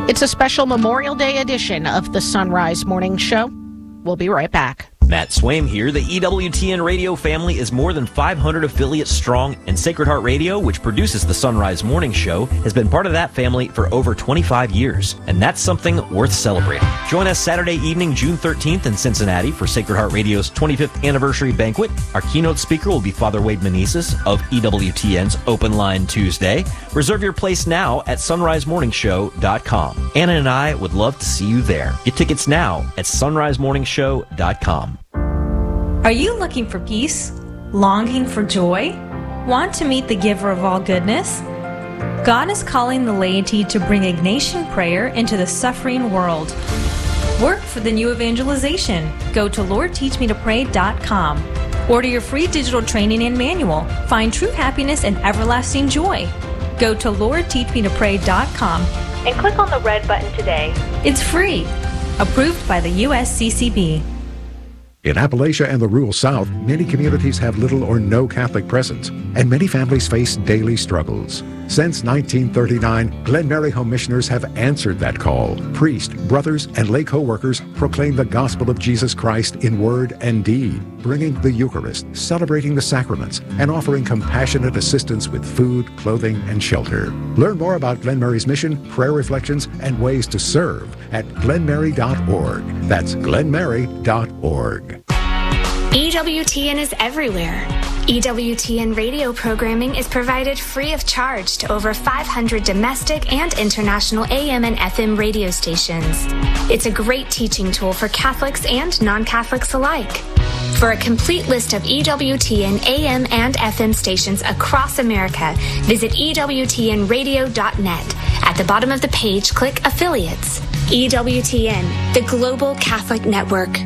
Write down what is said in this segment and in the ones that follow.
It's a special Memorial Day edition of the Sunrise Morning Show. We'll be right back. Matt Swaim here. The EWTN radio family is more than 500 affiliates strong, and Sacred Heart Radio, which produces the Sunrise Morning Show, has been part of that family for over 25 years, and that's something worth celebrating. Join us Saturday evening, June 13th in Cincinnati for Sacred Heart Radio's 25th anniversary banquet. Our keynote speaker will be Father Wade Meneses of EWTN's Open Line Tuesday. Reserve your place now at sunrisemorningshow.com. Anna and I would love to see you there. Get tickets now at sunrisemorningshow.com. Are you looking for peace? Longing for joy? Want to meet the giver of all goodness? God is calling the laity to bring Ignatian prayer into the suffering world. Work for the new evangelization. Go to LordTeachMeToPray.com. Order your free digital training and manual. Find true happiness and everlasting joy. Go to LordTeachMeToPray.com and click on the red button today. It's free. Approved by the USCCB. In Appalachia and the rural South, many communities have little or no Catholic presence, and many families face daily struggles. Since 1939, Glen Mary Home Missioners have answered that call. Priests, brothers, and lay co-workers proclaim the gospel of Jesus Christ in word and deed, bringing the Eucharist, celebrating the sacraments, and offering compassionate assistance with food, clothing, and shelter. Learn more about Glen Mary's mission, prayer reflections, and ways to serve at glenmary.org. That's glenmary.org. EWTN is everywhere. EWTN radio programming is provided free of charge to over 500 domestic and international AM and FM radio stations. It's a great teaching tool for Catholics and non-Catholics alike. For a complete list of EWTN AM and FM stations across America, visit EWTNradio.net. At the bottom of the page, click Affiliates. EWTN, the Global Catholic Network.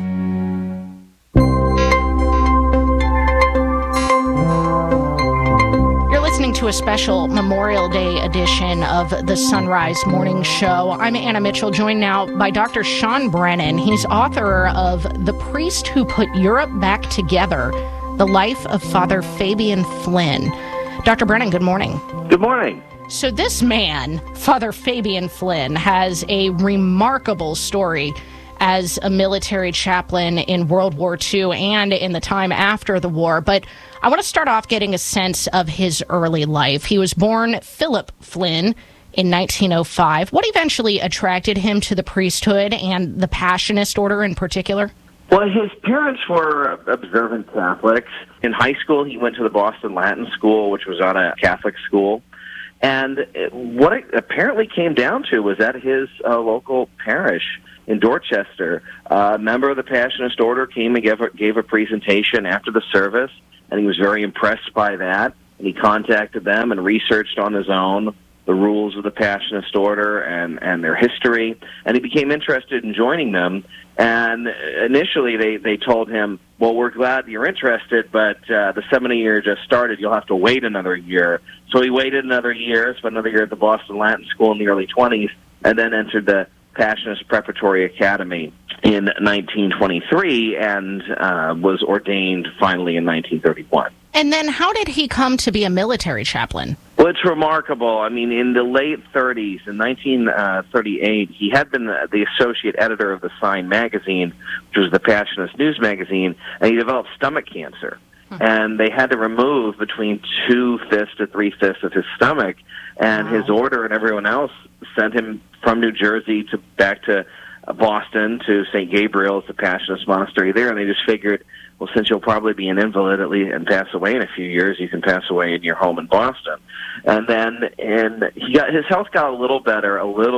To a special Memorial Day edition of the Sunrise Morning Show. I'm Anna Mitchell, joined now by Dr. Sean Brennan. He's author of The Priest Who Put Europe Back Together, The Life of Father Fabian Flynn. Dr. Brennan, good morning. Good morning. So this man, Father Fabian Flynn, has a remarkable story as a military chaplain in World War II and in the time after the war. But I want to start off getting a sense of his early life. He was born Philip Flynn in 1905. What eventually attracted him to the priesthood and the Passionist order in particular? Well, his parents were observant Catholics. In high school, he went to the Boston Latin School, which was on a Catholic school. And what it apparently came down to was at his local parish in Dorchester, a member of the Passionist order came and gave a presentation after the service, and he was very impressed by that. And he contacted them and researched on his own the rules of the Passionist order and their history, and he became interested in joining them. And initially they told him, well, we're glad you're interested, but the seminary year just started. You'll have to wait another year. So he waited another year, spent another year at the Boston Latin School in the early 20s, and then entered the Passionist Preparatory Academy in 1923 and was ordained finally in 1931. And then how did he come to be a military chaplain? Well, it's remarkable. I mean, in the late 30s, in 1938, he had been the associate editor of the Sign magazine, which was the Passionist news magazine, and he developed stomach cancer. And they had to remove between 2/5 to 3/5 of his stomach, and his order and everyone else sent him from New Jersey back to Boston to St. Gabriel's, the Passionist monastery there, and they just figured, well, since you'll probably be an invalid and pass away in a few years, you can pass away in your home in Boston. And then his health got a little better.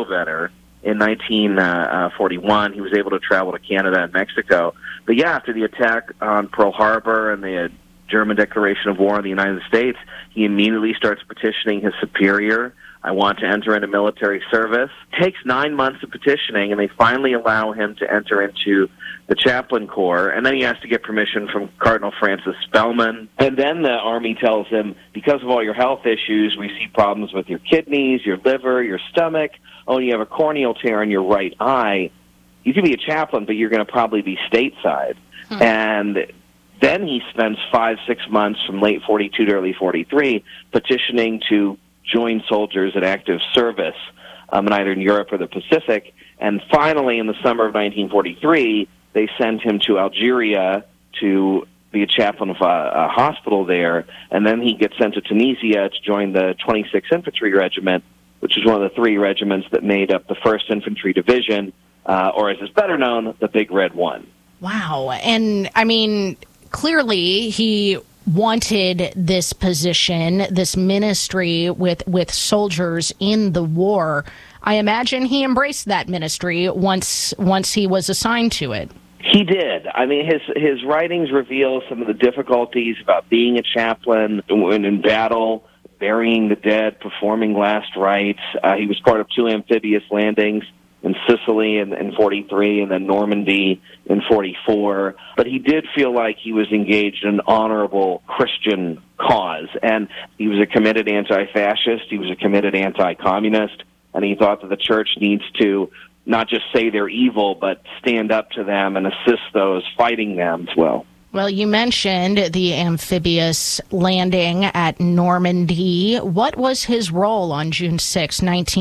In 1941, he was able to travel to Canada and Mexico. But yeah, after the attack on Pearl Harbor and the German declaration of war on the United States, he immediately starts petitioning his superior. I want to enter into military service. It takes 9 months of petitioning, and they finally allow him to enter into the chaplain corps. And then he has to get permission from Cardinal Francis Spellman. And then the Army tells him, because of all your health issues, we see problems with your kidneys, your liver, your stomach. Oh, you have a corneal tear in your right eye. You can be a chaplain, but you're going to probably be stateside. And then he spends 5-6 months from late 42 to early 43 petitioning to join soldiers at active service either in Europe or the Pacific. And finally, in the summer of 1943, they sent him to Algeria to be a chaplain of a hospital there, and then he gets sent to Tunisia to join the 26th Infantry Regiment, which is one of the three regiments that made up the 1st Infantry Division, or as is better known, the Big Red One. Wow. And, I mean, clearly he wanted this position, this ministry with soldiers in the war. I imagine he embraced that ministry once he was assigned to it. He did. I mean, his writings reveal some of the difficulties about being a chaplain when in battle, burying the dead, performing last rites. He was part of 2 amphibious landings in Sicily in 43 and then Normandy in 44. But he did feel like he was engaged in an honorable Christian cause. And he was a committed anti-fascist. He was a committed anti-communist. And he thought that the church needs to not just say they're evil, but stand up to them and assist those fighting them as well. Well, you mentioned the amphibious landing at Normandy. What was his role on June 6,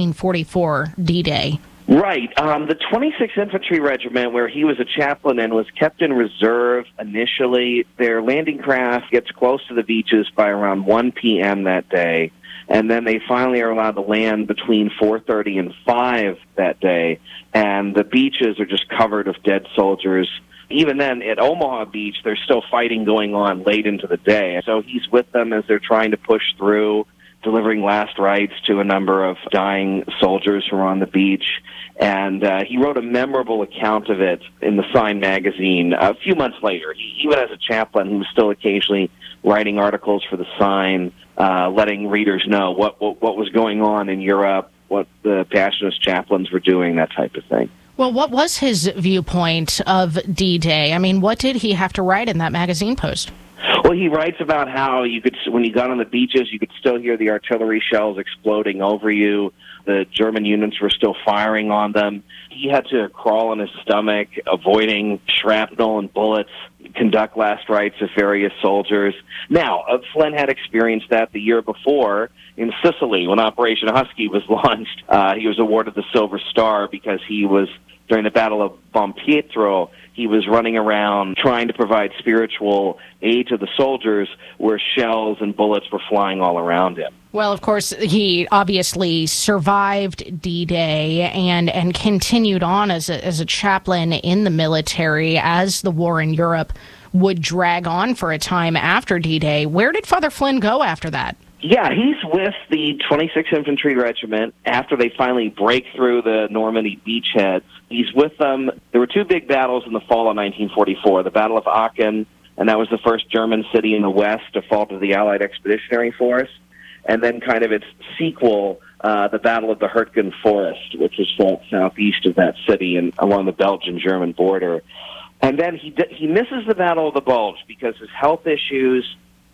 1944, D-Day? Right. The 26th Infantry Regiment, where he was a chaplain and was kept in reserve initially, their landing craft gets close to the beaches by around 1 p.m. that day. And then they finally are allowed to land between 4:30 and 5 that day. And the beaches are just covered with dead soldiers. Even then, at Omaha Beach, there's still fighting going on late into the day. So he's with them as they're trying to push through, delivering last rites to a number of dying soldiers who are on the beach. And he wrote a memorable account of it in the Sign magazine a few months later. Even as a chaplain, he was still occasionally writing articles for the Sign, letting readers know what was going on in Europe, what the Passionist chaplains were doing, that type of thing. Well, what was his viewpoint of D-Day? I mean, what did he have to write in that magazine post? Well, he writes about how when you got on the beaches, you could still hear the artillery shells exploding over you. The German units were still firing on them. He had to crawl on his stomach, avoiding shrapnel and bullets, conduct last rites of various soldiers. Now, Flynn had experienced that the year before in Sicily when Operation Husky was launched. He was awarded the Silver Star because he was, during the Battle of Bompietro, he was running around trying to provide spiritual aid to the soldiers where shells and bullets were flying all around him. Well, of course, he obviously survived D-Day and continued on as a chaplain in the military as the war in Europe would drag on for a time after D-Day. Where did Father Flynn go after that? Yeah, he's with the 26th Infantry Regiment after they finally break through the Normandy beachheads. He's with them. There were 2 big battles in the fall of 1944, the Battle of Aachen, and that was the first German city in the west to fall to the Allied Expeditionary Force, and then kind of its sequel, the Battle of the Hurtgen Forest, which was fought southeast of that city and along the Belgian-German border. And then he misses the Battle of the Bulge because his health issues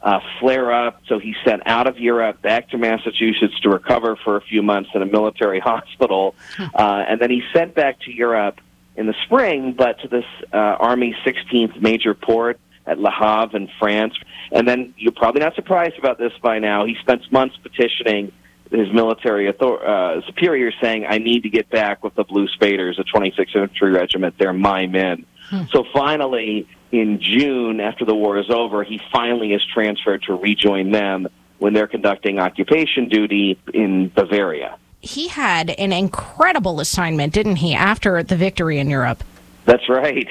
flare up, so he's sent out of Europe back to Massachusetts to recover for a few months in a military hospital, and then he's sent back to Europe in the spring, but to this Army 16th Major Port at Le Havre in France. And then you're probably not surprised about this by now. He spends months petitioning his military superiors saying, I need to get back with the Blue Spaders, the 26th Infantry Regiment. They're my men. So finally, in June, after the war is over, he finally is transferred to rejoin them when they're conducting occupation duty in Bavaria. He had an incredible assignment, didn't he, after the victory in Europe? That's right.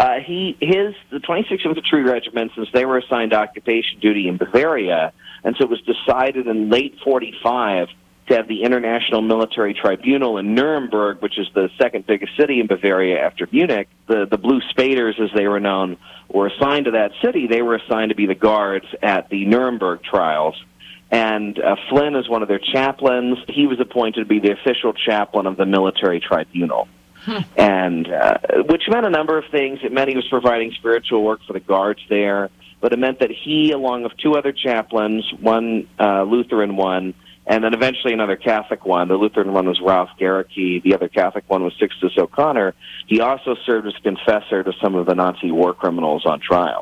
The 26th Infantry Regiment, since they were assigned occupation duty in Bavaria, and so it was decided in late 45 to have the International Military Tribunal in Nuremberg, which is the second biggest city in Bavaria after Munich. The Blue Spaders, as they were known, were assigned to that city. They were assigned to be the guards at the Nuremberg trials. And Flynn is one of their chaplains. He was appointed to be the official chaplain of the military tribunal. And which meant a number of things. It meant he was providing spiritual work for the guards there, but it meant that he, along with 2 other chaplains, one Lutheran one, and then eventually another Catholic one. The Lutheran one was Ralph Gericke. The other Catholic one was Sixtus O'Connor. He also served as confessor to some of the Nazi war criminals on trial.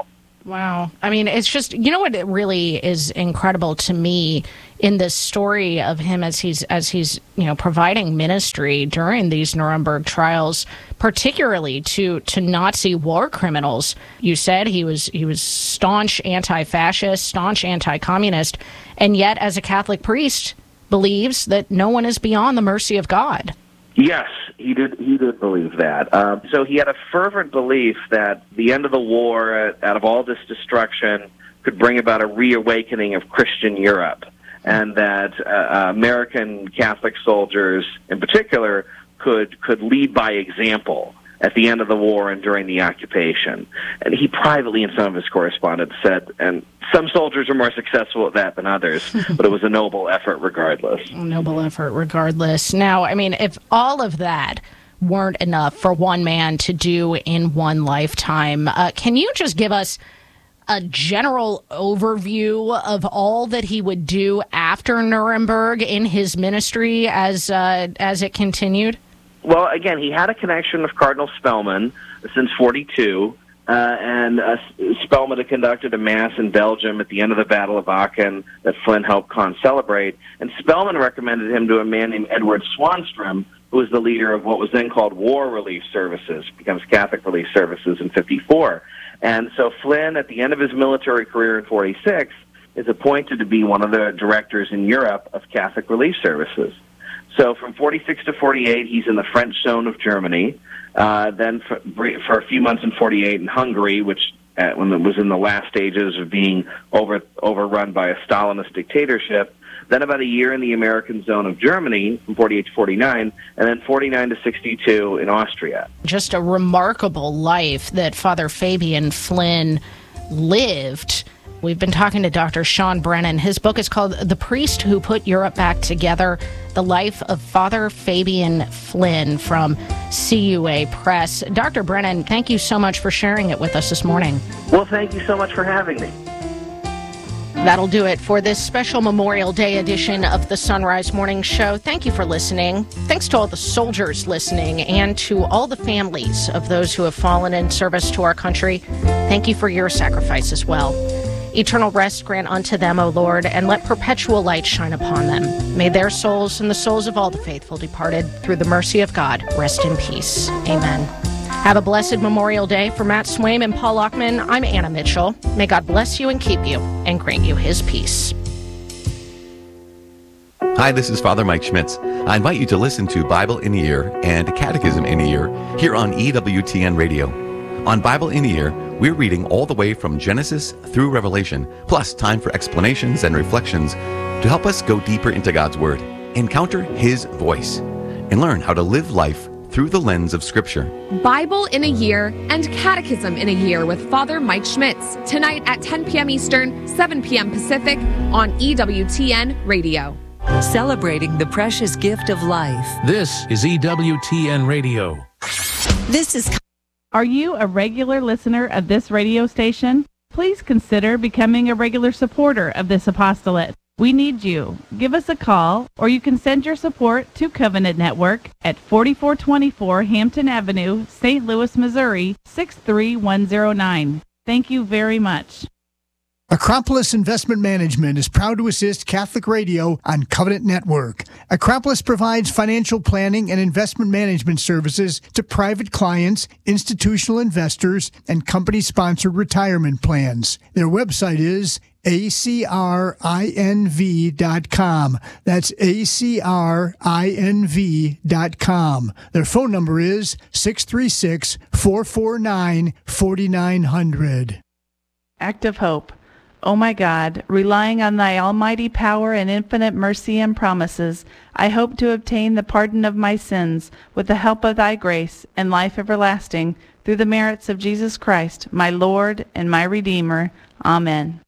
Wow. I mean, it's just, you know what it really is incredible to me in this story of him as he's providing ministry during these Nuremberg trials, particularly to Nazi war criminals. You said he was staunch anti-fascist, staunch anti-communist, and yet as a Catholic priest believes that no one is beyond the mercy of God. Yes, he did believe that. So he had a fervent belief that the end of the war, out of all this destruction, could bring about a reawakening of Christian Europe, and that American Catholic soldiers, in particular, could lead by example at the end of the war and during the occupation. And he privately, in some of his correspondence, said, and some soldiers are more successful at that than others, but it was a noble effort regardless. A noble effort regardless. Now, I mean, if all of that weren't enough for one man to do in one lifetime, can you just give us a general overview of all that he would do after Nuremberg in his ministry as it continued? Well, again, he had a connection with Cardinal Spellman since 1942, and Spellman had conducted a mass in Belgium at the end of the Battle of Aachen that Flynn helped celebrate, and Spellman recommended him to a man named Edward Swanstrom, who was the leader of what was then called War Relief Services, becomes Catholic Relief Services in 1954. And so Flynn, at the end of his military career in 1946, is appointed to be one of the directors in Europe of Catholic Relief Services. So from 1946 to 1948, he's in the French zone of Germany. Then for a few months in 1948 in Hungary, which when it was in the last stages of being overrun by a Stalinist dictatorship. Then about a year in the American zone of Germany from 1948 to 1949, and then 1949 to 1962 in Austria. Just a remarkable life that Father Fabian Flynn lived. We've been talking to Dr. Sean Brennan. His book is called The Priest Who Put Europe Back Together, The Life of Father Fabian Flynn from CUA Press. Dr. Brennan, thank you so much for sharing it with us this morning. Well, thank you so much for having me. That'll do it for this special Memorial Day edition of the Sunrise Morning Show. Thank you for listening. Thanks to all the soldiers listening and to all the families of those who have fallen in service to our country. Thank you for your sacrifice as well. Eternal rest grant unto them, O Lord, and let perpetual light shine upon them. May their souls and the souls of all the faithful departed, through the mercy of God, rest in peace. Amen. Have a blessed Memorial Day. For Matt Swaim and Paul Lockman, I'm Anna Mitchell. May God bless you and keep you and grant you his peace. Hi, this is Father Mike Schmitz. I invite you to listen to Bible in a Year and Catechism in a Year here on EWTN Radio. On Bible in a Year, we're reading all the way from Genesis through Revelation, plus time for explanations and reflections to help us go deeper into God's Word, encounter His voice, and learn how to live life through the lens of Scripture. Bible in a Year and Catechism in a Year with Father Mike Schmitz, tonight at 10 p.m. Eastern, 7 p.m. Pacific on EWTN Radio. Celebrating the precious gift of life. This is EWTN Radio. This is... Are you a regular listener of this radio station? Please consider becoming a regular supporter of this apostolate. We need you. Give us a call, or you can send your support to Covenant Network at 4424 Hampton Avenue, St. Louis, Missouri, 63109. Thank you very much. Acropolis Investment Management is proud to assist Catholic Radio on Covenant Network. Acropolis provides financial planning and investment management services to private clients, institutional investors, and company-sponsored retirement plans. Their website is acrinv.com. That's acrinv.com. Their phone number is 636-449-4900. Act of Hope. O my God, relying on thy almighty power and infinite mercy and promises, I hope to obtain the pardon of my sins with the help of thy grace and life everlasting through the merits of Jesus Christ, my Lord and my Redeemer. Amen.